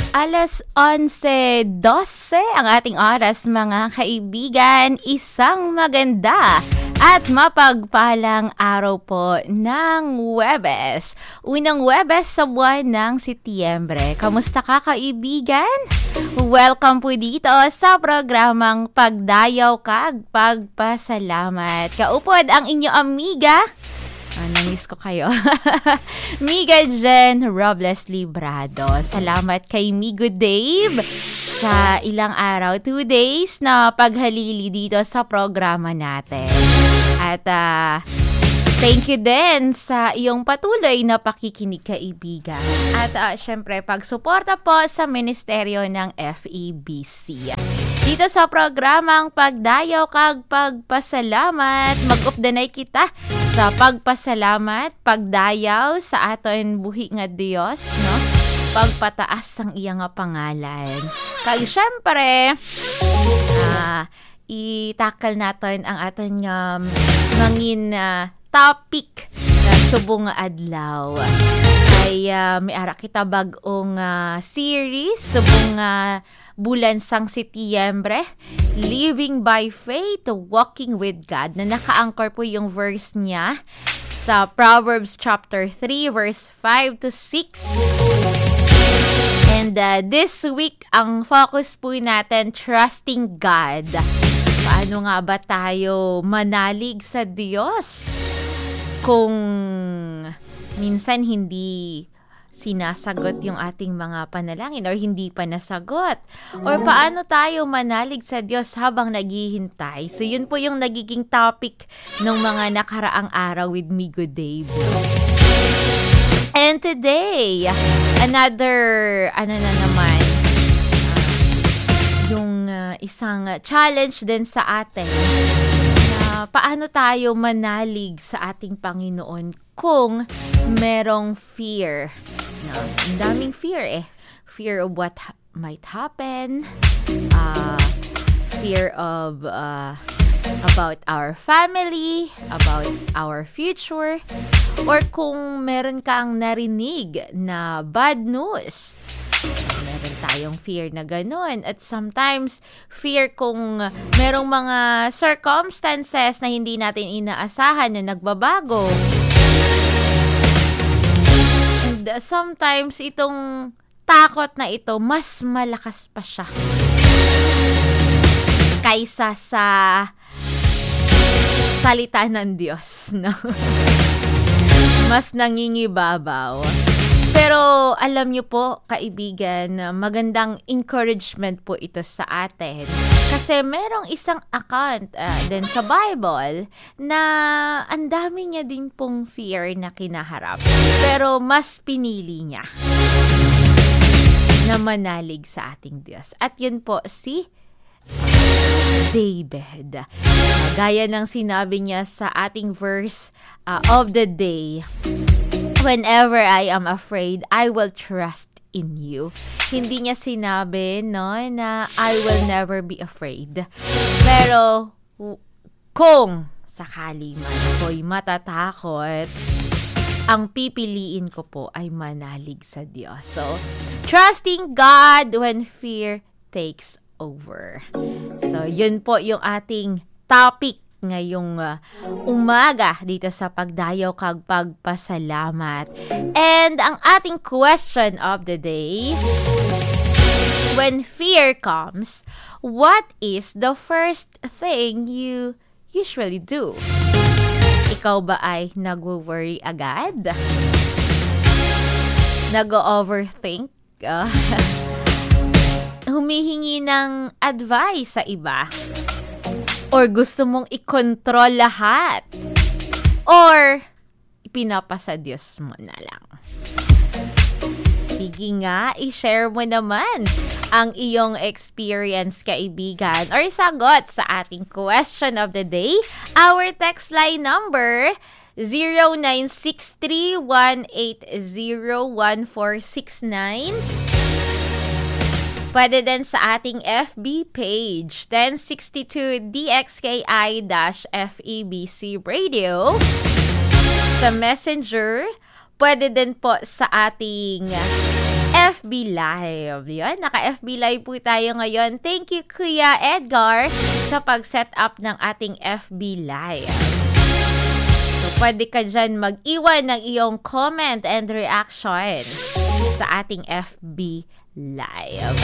Alas 11:12 ang ating oras, mga kaibigan. Isang maganda at mapagpalang araw po ng Huwebes. Unang Huwebes sa buwan ng Setyembre. Kamusta ka, kaibigan? Welcome po dito sa programang Pagdayaw Kag Pagpasalamat. Kaupod ang inyong amiga. Namiss ko kayo. Miga Jen Robles Librado. Salamat kay Migo Dave sa ilang araw, 2 days na paghalili dito sa programa natin. At thank you din sa iyong patuloy na pakikinig, kaibigan. At syempre, pagsuporta po sa Ministeryo ng FEBC. Dito sa programang Pagdayaw Kag Pagpasalamat, mag-updanay kita sa pagpasalamat, pagdayaw sa aton buhi nga Dios, no? Pagpataas ang iyang pangalan. Kag syempre, itakal natin ang aton mangin topic na subong adlaw. Ay may ara kita bag-ong series subong bulan sang Setyembre, Living by Faith, Walking with God, na naka-anchor po yung verse niya sa Proverbs chapter 3 verse 5 to 6. And this week, ang focus po natin, trusting God. Paano nga ba tayo manalig sa Diyos kung minsan hindi sinasagot yung ating mga panalangin or hindi pa nasagot? Or paano tayo manalig sa Diyos habang naghihintay? So yun po yung nagiging topic ng mga nakaraang araw with Migo Dave. And today, another, yung isang challenge din sa atin na paano tayo manalig sa ating Panginoon kung merong fear. Ang daming fear Fear of what might happen, fear of about our family, about our future, or kung meron kang narinig na bad news. Meron tayong fear na ganun. At sometimes, fear kung merong mga circumstances na hindi natin inaasahan na nagbabago. And sometimes, itong takot na ito, mas malakas pa siya kaysa sa salita ng Diyos, no? Mas nangingibabaw. Pero alam niyo po, kaibigan, magandang encouragement po ito sa atin. Kasi merong isang account din sa Bible na ang dami niya din pong fear na kinaharap. Pero mas pinili niya na manalig sa ating Diyos. At yun po si David. Gaya ng sinabi niya sa ating verse of the day, whenever I am afraid, I will trust in you. Hindi niya sinabi, no, na I will never be afraid. Pero kung sakali man ako'y matatakot, ang pipiliin ko po ay manalig sa Diyos. So, trusting God when fear takes over. So, yun po yung ating topic ngayong umaga dito sa Pagdayaw Kag Pagpasalamat. And ang ating question of the day, when fear comes, what is the first thing you usually do? Ikaw ba ay nag-worry agad? Nag-overthink? Humihingi ng advice sa iba? Or gusto mong i-control lahat? Or ipinapasa Diyos mo na lang? Sige nga, i-share mo naman ang iyong experience, kaibigan, or sagot sa ating question of the day. Our text line number 0963-180-1469. Pwede din sa ating FB page, 1062 DXKI-FEBC Radio. Sa Messenger, pwede din po sa ating FB Live. Yun, naka-FB Live po tayo ngayon. Thank you, Kuya Edgar, sa pag-set up ng ating FB Live. So, pwede ka dyan mag-iwan ng iyong comment and reaction sa ating FB Live.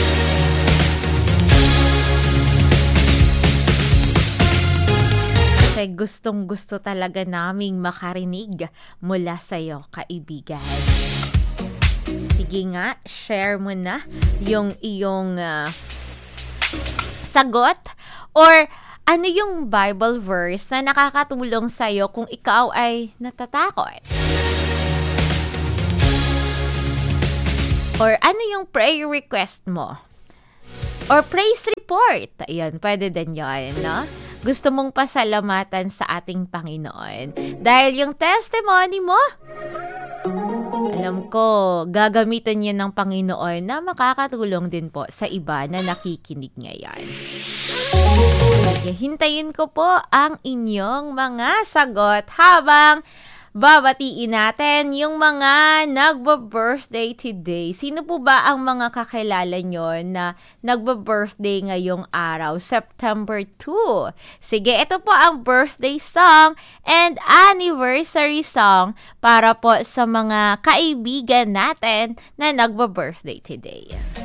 Kasi gustong-gusto talaga naming makarinig mula sa'yo, kaibigan. Sige nga, share mo na yung iyong sagot or ano yung Bible verse na nakakatulong sa'yo kung ikaw ay natatakot. Or ano yung prayer request mo? Or praise report. Ayan, pwede din yun, no? Gusto mong pasalamatan sa ating Panginoon. Dahil yung testimony mo, alam ko, gagamitin yan ng Panginoon na makakatulong din po sa iba na nakikinig ngayon. Sige, hintayin ko po ang inyong mga sagot habang babatiin natin yung mga nagba-birthday today. Sino po ba ang mga kakilala nyo na nagba-birthday ngayong araw, September 2? Sige, ito po ang birthday song and anniversary song para po sa mga kaibigan natin na nagba-birthday today.